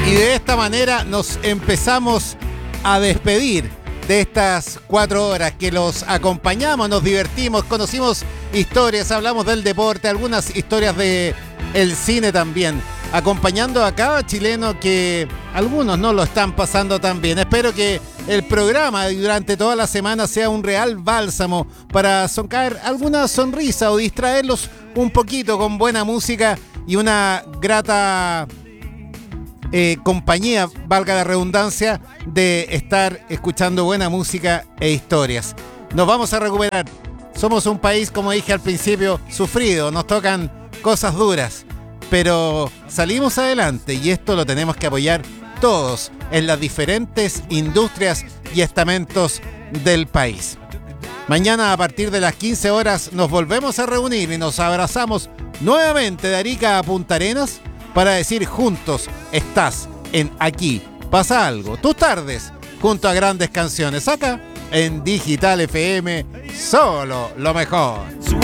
Y de esta manera nos empezamos a despedir de estas 4 horas que los acompañamos, nos divertimos, conocimos historias, hablamos del deporte, algunas historias de el cine también, acompañando a cada chileno que algunos no lo están pasando tan bien. Espero que el programa durante toda la semana sea un real bálsamo para soncaer alguna sonrisa o distraerlos un poquito con buena música y una grata compañía, valga la redundancia, de estar escuchando buena música e historias. Nos vamos a recuperar. Somos un país, como dije al principio, sufrido, nos tocan cosas duras, pero salimos adelante y esto lo tenemos que apoyar todos en las diferentes industrias y estamentos del país. Mañana a partir de las 15 horas nos volvemos a reunir y nos abrazamos nuevamente de Arica a Punta Arenas para decir juntos, estás en Aquí Pasa Algo. Tus tardes junto a grandes canciones acá en Digital FM, solo lo mejor.